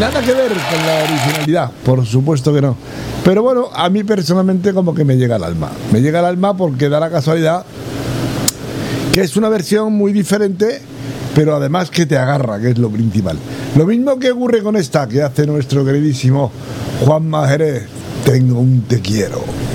Nada que ver con la originalidad, por supuesto que no. Pero bueno, a mí personalmente como que me llega al alma. Me llega al alma porque da la casualidad que es una versión muy diferente, pero además que te agarra, que es lo principal. Lo mismo que ocurre con esta que hace nuestro queridísimo Juanma Jerez, Tengo un te quiero.